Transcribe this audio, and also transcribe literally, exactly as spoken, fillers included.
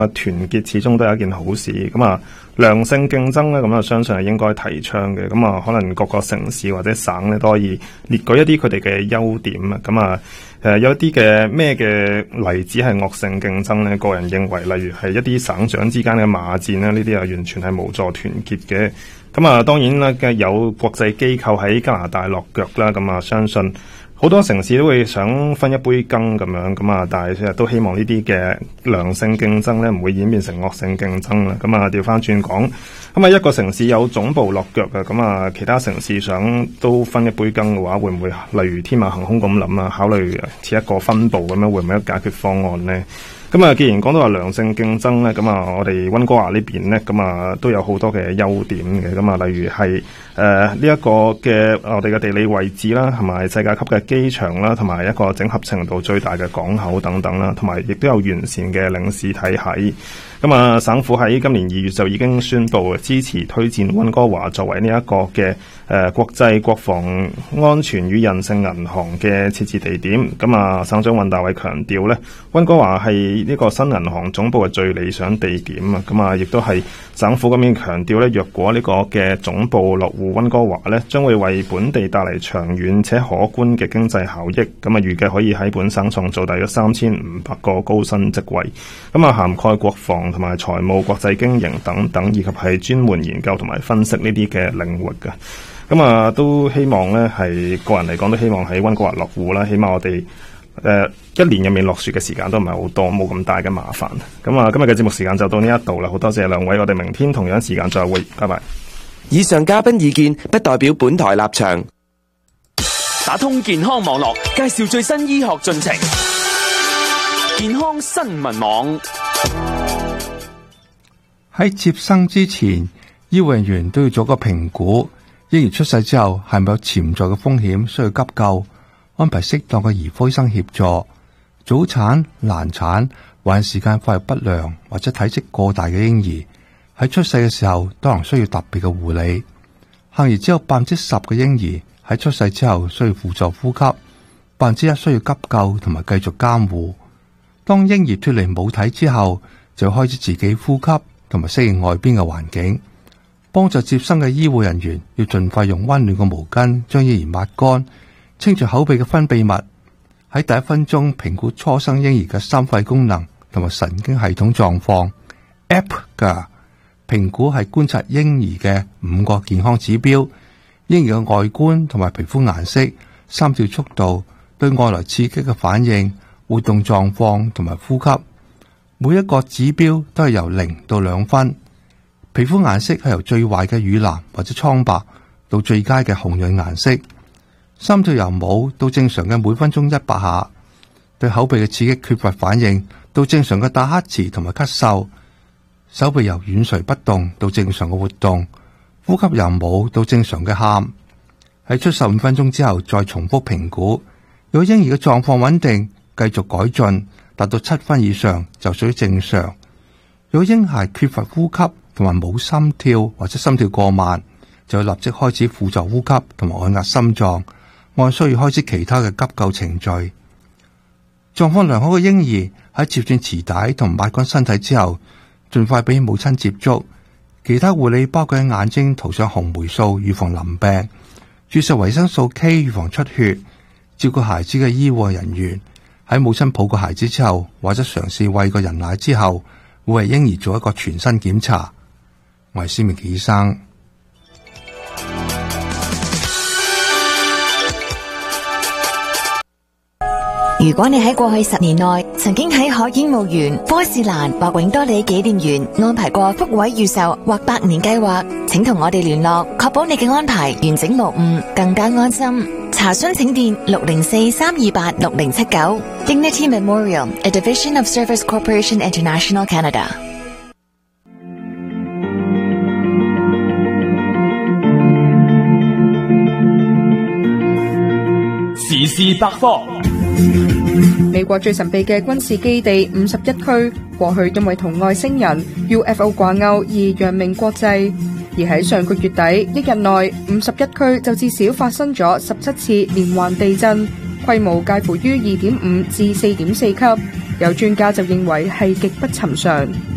啊，團結始終都係一件好事。咁啊，良性競爭咧，咁啊，相信係應該提倡嘅。咁啊，可能各個城市或者省咧都可以列舉一啲佢哋嘅優點啊。咁啊，誒有一啲嘅咩嘅例子係惡性競爭咧？個人認為，例如係一啲省長之間嘅罵戰咧，呢啲啊完全係無助團結嘅。咁啊，當然啦，嘅有國際機構喺加拿大落腳啦。咁啊，相信好多城市都會想分一杯羹咁樣，咁啊，但係都希望呢啲嘅良性競爭咧唔會演變成惡性競爭啦。咁啊，調翻轉講，咁啊一個城市有總部落腳嘅，咁啊其他城市想都分一杯羹嘅話，會唔會例如天馬行空咁諗啊？考慮設一個分部咁樣，會唔會有解決方案呢？咁啊，既然講到話良性競爭咧，咁啊，我哋溫哥華呢邊咧，咁啊都有好多嘅優點嘅。咁啊，例如係誒呢一個嘅我哋嘅地理位置啦，同埋世界級嘅機場啦，同埋一個整合程度最大嘅港口等等啦，同埋亦都有完善嘅領事體系。咁啊，省府喺今年二月就已經宣布支持推薦溫哥華作為呢一個嘅誒、呃、國際國防安全與韌性銀行嘅設置地點。咁啊，省長尹大偉強調咧，溫哥華係呢個新銀行總部嘅最理想地點啊。咁啊，亦都係省府嗰邊強調咧，若果呢個嘅總部落戶溫哥華咧，將會為本地帶嚟長遠且可觀嘅經濟效益。咁啊，預計可以喺本省創造大約三千五百個高薪職位。咁啊，涵蓋國防同埋財務、國際經營等等，以及係專門研究同埋分析呢啲嘅領域嘅。咁啊，都希望咧係個人嚟講，都希望喺溫哥華落戶啦。起碼我哋誒、呃、一年入面落雪嘅時間都唔係好多，冇咁大嘅麻煩。咁啊，今日嘅節目時間就到呢一度啦。好多謝兩位，我哋明天同樣時間再會，拜拜。 以上嘉賓意見不代表本台立場。 打通健康網絡，介紹最新醫學進程。健康新聞網。 喺接生之前，醫護人員都要做個評估，嬰兒出世之後係咪有潛在嘅風險需要急救，安排適當嘅兒科醫生協助。早產、難產、患時間發育不良或者體積過大嘅嬰兒喺出世嘅時候，當然需要特別嘅護理。幸而只有百分之十嘅嬰兒喺出世之後需要輔助呼吸，百分之一需要急救同埋繼續監護。當嬰兒脫離母體之後，就開始自己呼吸同埋適應外邊嘅環境。幫助接生嘅醫護人員要盡快用溫暖嘅毛巾將嬰兒抹乾，清除口鼻嘅分泌物。喺第一分鐘評估初生嬰兒嘅心肺功能同埋神經系統狀況。A P G A 評估係觀察嬰兒嘅五個健康指標：嬰兒嘅外觀同埋皮膚顏色、心跳速度、對外來刺激嘅反應、活動狀況同埋呼吸。每一個指標都係由零到兩分。皮膚顏色係由最壞嘅乳藍或者蒼白到最佳嘅紅潤顏色。心跳由冇到正常嘅每分鐘一百下。對口鼻嘅刺激缺乏反應到正常嘅打乞嗤同埋咳嗽。手臂由軟垂不動到正常嘅活動。呼吸由冇到正常嘅喊。喺出十五分鐘之後再重複評估。如果嬰兒嘅狀況穩定，繼續改進，達到七分以上就屬於正常。如果嬰孩缺乏呼吸同埋冇心跳或者心跳過慢，就要立即開始輔助呼吸同埋按壓心臟，按需要開始其他嘅急救程序。狀況良好嘅嬰兒喺接轉臍帶同抹乾身體之後，盡快俾母親接觸。其他護理包括喺眼睛塗上紅霉素預防淋病，注射維生素 K 預防出血。照顧孩子嘅醫護人員喺母親抱過孩子之後，或者嘗試餵過人奶之後，會為嬰兒做一個全身檢查。我係施明傑醫生。 如果你喺過去十年內曾經喺海景墓園、科士蘭或永多里紀念園安排過福位預售或百年計劃，請同我哋聯絡，確保你嘅安排完整無誤，更加安心。查詢請電六零四三二八六零七九。Dignity Memorial, a division of Service Corporation International Canada。 時事百科。 美國最神秘嘅軍事基地五十一區，過去因為同外星人 U F O 掛鈎而揚名國際。而喺上個月底一日內，五十一區就至少發生咗十七次連環地震，規模介乎於二點五至四點四級。有專家就認為係極不尋常。